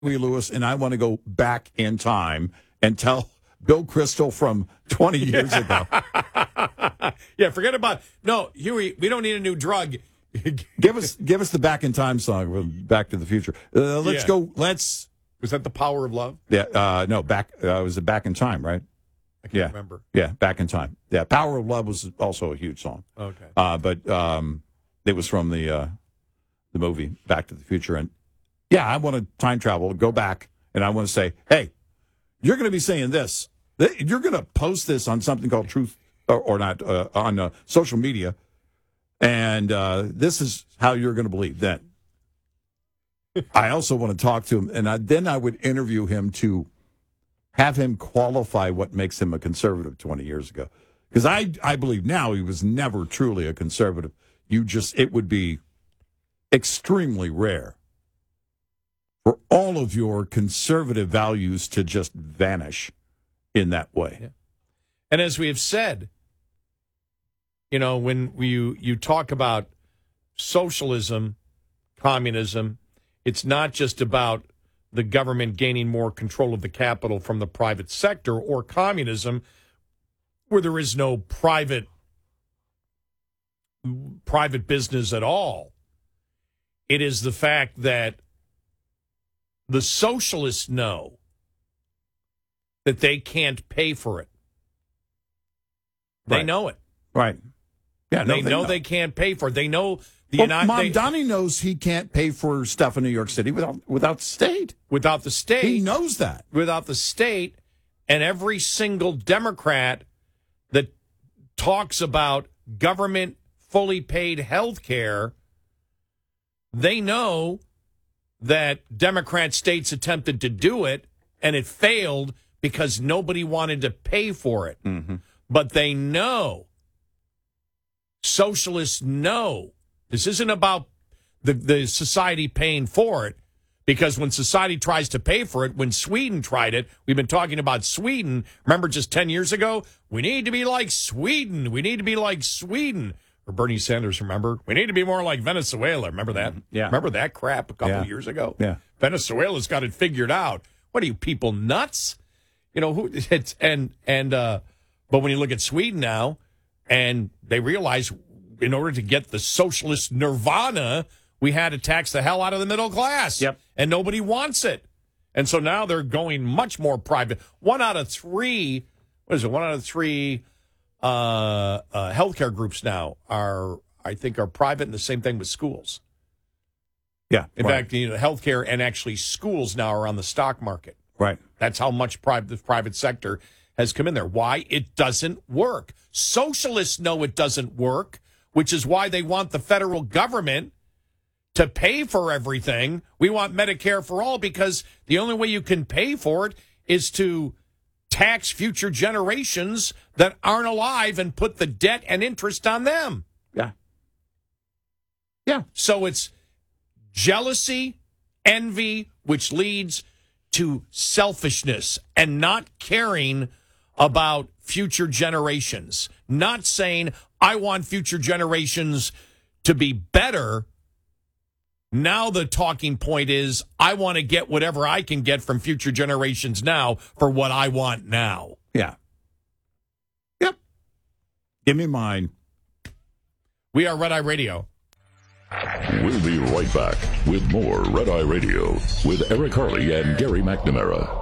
Lewis, and I want to go back in time and tell Bill Kristol from 20 years ago. Yeah, forget about no, Huey. We don't need a new drug. Give us the Back in Time song from Back to the Future. Let's go. Was that The Power of Love? Yeah. No. Back. Was it Back in Time? Right. I can't remember. Yeah. Back in Time. Yeah. Power of Love was also a huge song. Okay. But it was from the movie Back to the Future, and yeah, I want to time travel, go back, and I want to say, hey, you're going to be saying this. You're going to post this on something called Truth or not on social media, and this is how you're going to believe. Then I also want to talk to him, and then I would interview him to have him qualify what makes him a conservative 20 years ago. Because I believe now he was never truly a conservative. It would be extremely rare for all of your conservative values to just vanish in that way. Yeah. And as we have said, when you talk about socialism, communism, it's not just about the government gaining more control of the capital from the private sector, or communism, where there is no private business at all. It is the fact that the socialists know that they can't pay for it. They know it. Right. Yeah, they know they can't pay for it. They know Donnie knows he can't pay for stuff in New York City without the state. Without the state. He knows that. Without the state, and every single Democrat that talks about government fully paid health care, they know that Democrat states attempted to do it, and it failed because nobody wanted to pay for it. Mm-hmm. But they know, socialists know, this isn't about the society paying for it, because when society tries to pay for it, when Sweden tried it, we've been talking about Sweden. Remember just 10 years ago? We need to be like Sweden. We need to be like Sweden. Or Bernie Sanders, remember? We need to be more like Venezuela. Remember that? Yeah. Remember that crap a couple of years ago? Yeah. Venezuela's got it figured out. What are you people nuts? But when you look at Sweden now, and they realize in order to get the socialist nirvana, we had to tax the hell out of the middle class. Yep. And nobody wants it. And so now they're going much more private. One out of three healthcare groups now are private, and the same thing with schools. Yeah. In fact, healthcare and actually schools now are on the stock market. Right. That's how much the private sector has come in there. Why? It doesn't work. Socialists know it doesn't work, which is why they want the federal government to pay for everything. We want Medicare for all, because the only way you can pay for it is to tax future generations that aren't alive and put the debt and interest on them. Yeah. Yeah. So it's jealousy, envy, which leads to selfishness and not caring about future generations. Not saying, I want future generations to be better. Now the talking point is, I want to get whatever I can get from future generations now for what I want now. Yeah. Yep. Give me mine. We are Red Eye Radio. We'll be right back with more Red Eye Radio with Eric Harley and Gary McNamara.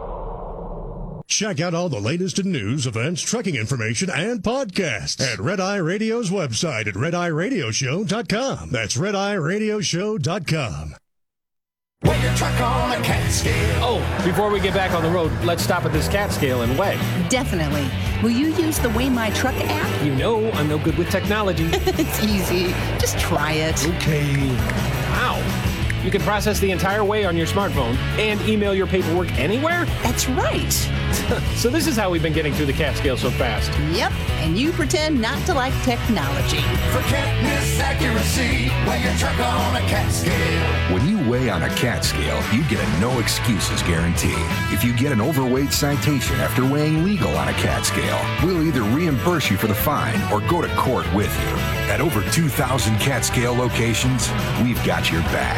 Check out all the latest in news, events, trucking information, and podcasts at Red Eye Radio's website at RedEyeRadioshow.com. That's RedEyeRadioshow.com. Weigh your truck on a cat scale. Oh, before we get back on the road, let's stop at this cat scale and weigh. Definitely. Will you use the Weigh My Truck app? You know I'm no good with technology. It's easy. Just try it. Okay. Wow. You can process the entire weigh on your smartphone and email your paperwork anywhere? That's right. So this is how we've been getting through the cat scale so fast. Yep. And you pretend not to like technology. For can't-miss accuracy, weigh your truck on a cat scale. When you weigh on a cat scale, you get a no excuses guarantee. If you get an overweight citation after weighing legal on a cat scale, we'll either reimburse you for the fine or go to court with you. At over 2,000 cat scale locations, we've got your back.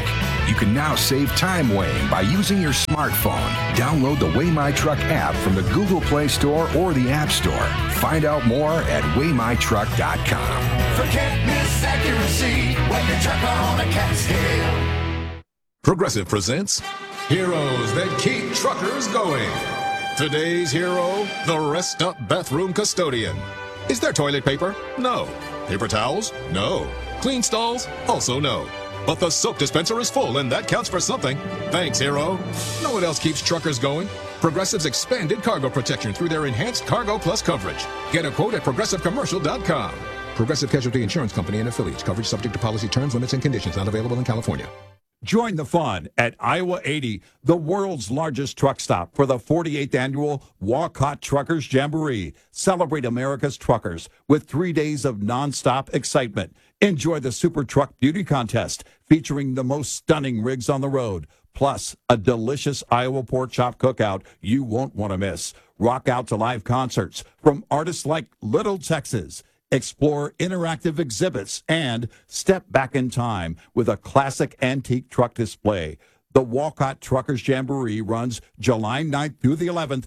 You can now save time weighing by using your smartphone. Download the Weigh My Truck app from the Google Play Store or the App Store. Find out more at weightmytruck.com. Forget miss accuracy when your truck on a cat scale. Progressive presents Heroes That Keep Truckers Going. Today's hero, the Rest Up Bathroom Custodian. Is there toilet paper? No. Paper towels? No. Clean stalls? Also no. But the soap dispenser is full, and that counts for something. Thanks, hero. Know what else keeps truckers going? Progressive's expanded cargo protection through their enhanced Cargo Plus coverage. Get a quote at progressivecommercial.com. Progressive Casualty Insurance Company and affiliates. Coverage subject to policy terms, limits, and conditions. Not available in California. Join the fun at Iowa 80, the world's largest truck stop, for the 48th annual Walcott Truckers Jamboree. Celebrate America's truckers with 3 days of nonstop excitement. Enjoy the Super Truck Beauty Contest featuring the most stunning rigs on the road, plus a delicious Iowa pork chop cookout you won't want to miss. Rock out to live concerts from artists like Little Texas. Explore interactive exhibits and step back in time with a classic antique truck display. The Walcott Truckers Jamboree runs July 9th through the 11th,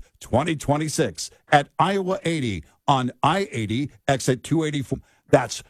2026 at Iowa 80 on I-80 exit 284. That's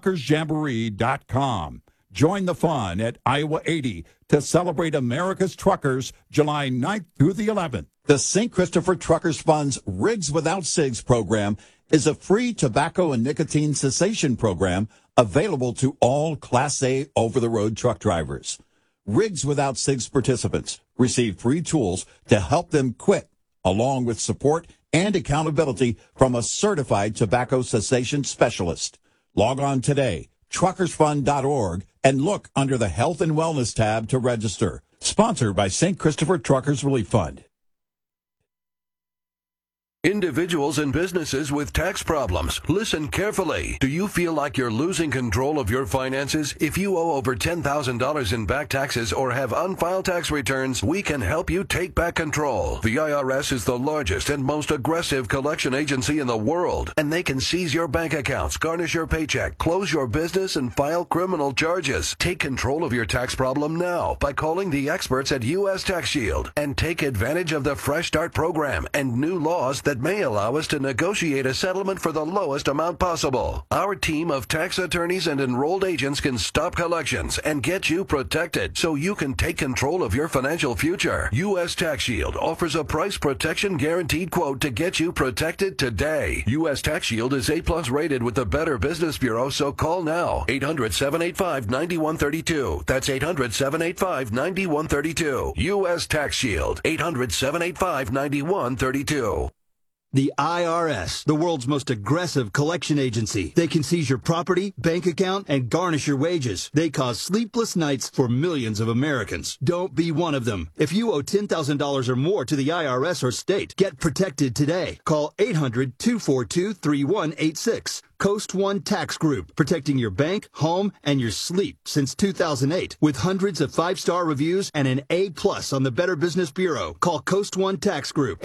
truckersjamboree.com. Join the fun at Iowa 80 to celebrate America's truckers July 9th through the 11th. The St. Christopher Truckers Fund's Rigs Without Cigs program is a free tobacco and nicotine cessation program available to all Class A over-the-road truck drivers. Rigs Without Cigs participants receive free tools to help them quit, along with support and accountability from a certified tobacco cessation specialist. Log on today, truckersfund.org, and look under the Health and Wellness tab to register. Sponsored by St. Christopher Truckers Relief Fund. Individuals and businesses with tax problems, listen carefully. Do you feel like you're losing control of your finances? If you owe over $10,000 in back taxes or have unfiled tax returns, we can help you take back control. The IRS is the largest and most aggressive collection agency in the world, and they can seize your bank accounts, garnish your paycheck, close your business, and file criminal charges. Take control of your tax problem now by calling the experts at U.S. Tax Shield and take advantage of the Fresh Start program and new laws that may allow us to negotiate a settlement for the lowest amount possible. Our team of tax attorneys and enrolled agents can stop collections and get you protected so you can take control of your financial future. U.S. Tax Shield offers a price protection guaranteed quote to get you protected today. U.S. Tax Shield is A+ rated with the Better Business Bureau, so call now. 800-785-9132. That's 800-785-9132. U.S. Tax Shield. 800-785-9132. The IRS, the world's most aggressive collection agency. They can seize your property, bank account, and garnish your wages. They cause sleepless nights for millions of Americans. Don't be one of them. If you owe $10,000 or more to the IRS or state, get protected today. Call 800-242-3186. Coast One Tax Group, protecting your bank, home, and your sleep since 2008. With hundreds of 5-star reviews and an A+ on the Better Business Bureau. Call Coast One Tax Group,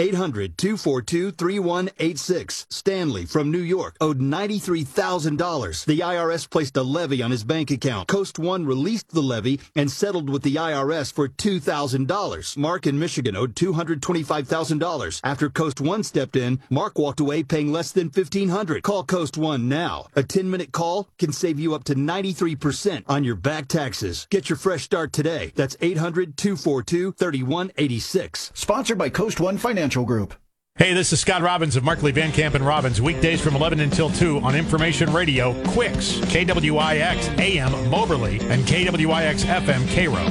800-242-3186. Stanley from New York owed $93,000. The IRS placed a levy on his bank account. Coast One released the levy and settled with the IRS for $2,000. Mark in Michigan owed $225,000. After Coast One stepped in, Mark walked away paying less than $1,500. Call Coast One now. A 10-minute call can save you up to 93% on your back taxes. Get your fresh start today. That's 800-242-3186. Sponsored by Coast One Financial Group. Hey, this is Scott Robbins of Markley, Van Camp, and Robbins. Weekdays from 11 until 2 on Information Radio, Quicks, KWIX AM Moberly, and KWIX FM Cairo.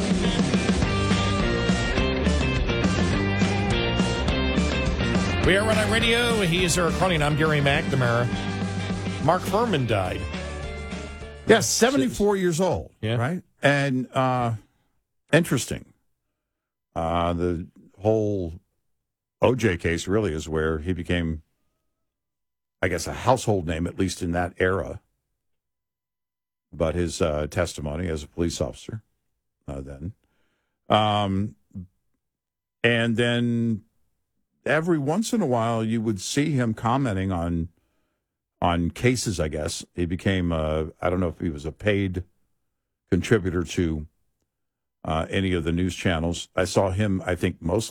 We are Red Eye Radio. He is Eric Carly, and I'm Gary McNamara. Mark Furman died. Yes, 74 years old, right? And interesting. The whole OJ case really is where he became, I guess, a household name, at least in that era. But his testimony as a police officer then. And then every once in a while you would see him commenting on cases, I guess. He became, I don't know if he was a paid contributor to any of the news channels. I saw him, I think, most